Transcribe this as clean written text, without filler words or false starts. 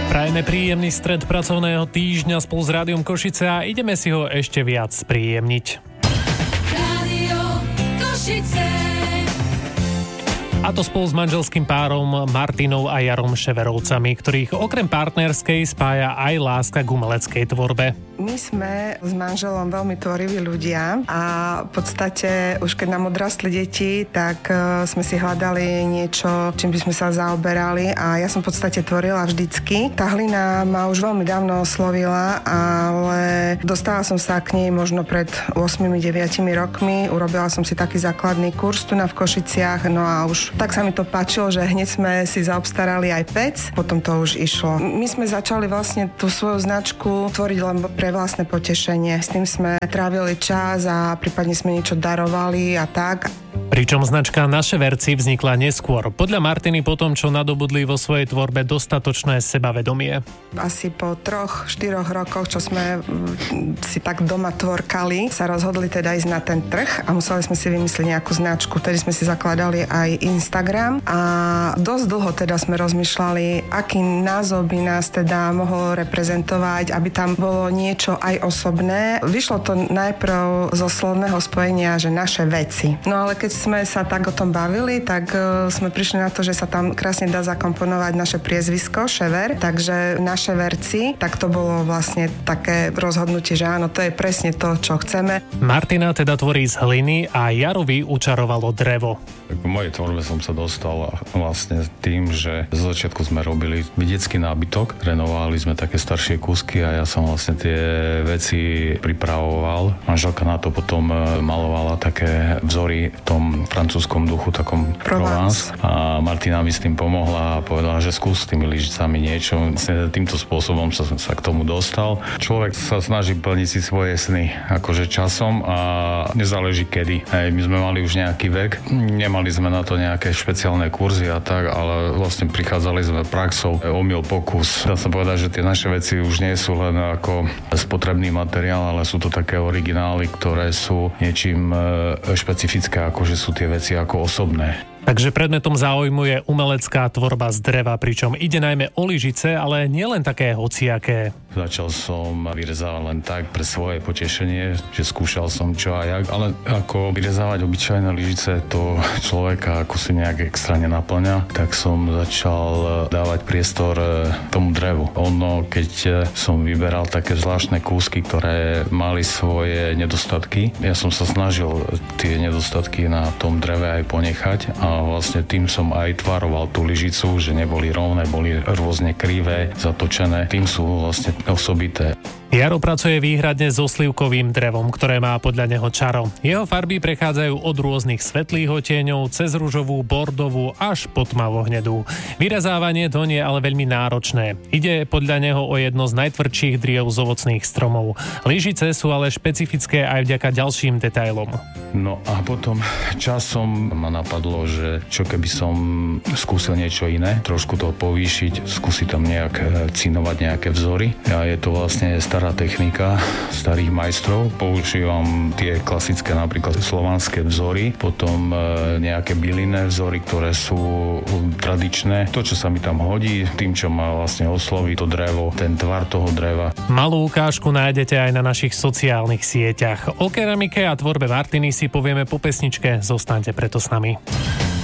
Prajeme príjemný stred pracovného týždňa spolu s Rádiom Košice a ideme si ho ešte viac spríjemniť. Rádio Košice. A to spolu s manželským párom Martinou a Jarom Ševerovcami, ktorých okrem partnerskej spája aj láska k umeleckej tvorbe. My sme s manželom veľmi tvoriví ľudia a v podstate už keď nám odrastli deti, tak sme si hľadali niečo, čím by sme sa zaoberali a ja som v podstate tvorila vždycky. Tá hlina ma už veľmi dávno oslovila, ale dostala som sa k nej možno pred 8-9 rokmi. Urobila som si taký základný kurz tu v Košiciach, no a už tak sa mi to páčilo, že hneď sme si zaobstarali aj pec, potom to už išlo. My sme začali vlastne tú svoju značku tvoriť len pre vlastné potešenie. S tým sme trávili čas a prípadne sme niečo darovali a tak. Pričom značka Naše verci vznikla neskôr. Podľa Martiny po tom, čo nadobudli vo svojej tvorbe dostatočné sebavedomie. Asi po 3-4 rokoch, čo sme si tak doma tvorkali, sa rozhodli teda ísť na ten trh a museli sme si vymyslieť nejakú značku. Vtedy sme si zakladali aj Instagram a dosť dlho teda sme rozmýšľali, aký názov by nás teda mohol reprezentovať, aby tam bolo niečo aj osobné. Vyšlo to najprv zo slovného spojenia, že naše veci. No ale keď sme sa tak o tom bavili, tak sme prišli na to, že sa tam krásne dá zakomponovať naše priezvisko Šever, takže Naše verci, tak to bolo vlastne také rozhodnutie, že áno, to je presne to, čo chceme. Martina teda tvorí z hliny a Jarovi učarovalo drevo. V mojej tvorbe som sa dostal vlastne tým, že zo začiatku sme robili vedecký nábytok, renovovali sme také staršie kúsky a ja som vlastne tie veci pripravoval. Manželka na to potom malovala také vzory v tom francúzskom duchu, takom Provence. A Martina mi s tým pomohla a povedala, že skús s tými lyžicami niečo. Týmto spôsobom sa k tomu dostal. Človek sa snaží plniť si svoje sny, akože časom a nezáleží kedy. My sme mali už nejaký vek, nemali sme na to nejaké špeciálne kurzy a tak, ale vlastne prichádzali sme praxou, omyl, pokus. Dá sa povedať, že tie naše veci už nie sú len ako spotrebný materiál, ale sú to také originály, ktoré sú niečím špecifické, ako že sú tie veci ako osobné. Takže predmetom záujmu je umelecká tvorba z dreva, pričom ide najmä o lyžice, ale nielen také hociaké. Začal som vyrezávať len tak pre svoje potešenie, že skúšal som čo a jak, ale ako vyrezávať obyčajné lyžice to človeka ako si nejak extra nenaplňa, tak som začal dávať priestor tomu drevu. Ono, keď som vyberal také zvláštne kúsky, ktoré mali svoje nedostatky, ja som sa snažil tie nedostatky na tom dreve aj ponechať a vlastne tým som aj tvaroval tú lyžicu, že neboli rovné, boli rôzne krivé, zatočené. Tým sú vlastne osobité. Jaro pracuje výhradne so slivkovým drevom, ktoré má podľa neho čaro. Jeho farby prechádzajú od rôznych svetlých odtieňov cez ružovú, bordovú až po tmavo-hnedú. Vyrezávanie to nie je ale veľmi náročné. Ide podľa neho o jedno z najtvrdších driev z ovocných stromov. Lyžice sú ale špecifické aj vďaka ďalším detailom. No a potom časom ma napadlo, že čo keby som skúsil niečo iné, trošku to povýšiť, skúsiť tam nejak cinovať nejaké vzory. A je to vlastne stará technika starých majstrov. Používam tie klasické napríklad slovanské vzory, potom nejaké bylinné vzory, ktoré sú tradičné. To, čo sa mi tam hodí, tým, čo ma vlastne osloví to drevo, ten tvar toho dreva. Malú ukážku nájdete aj na našich sociálnych sieťach. O keramike a tvorbe Martiny si povieme po pesničke. Zostaňte preto s nami.